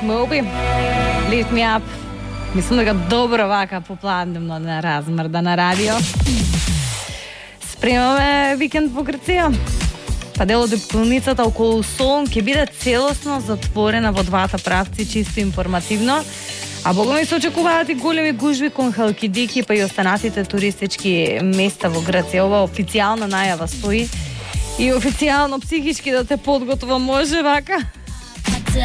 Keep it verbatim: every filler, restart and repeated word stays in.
Moby, Lift Me Up. Мислам дека добро вака попладневно на размрда на радио. Спремаме викенд во Грција. Па дел од депилницата околу Солун ќе биде целосно затворена во двата правци, чисто информативно. А богоми се очекуваат и големи гужви кон Халкидики, па и останатите туристички места во Грција. Ова официјална најава стои и официјално психички да те подготва може вака.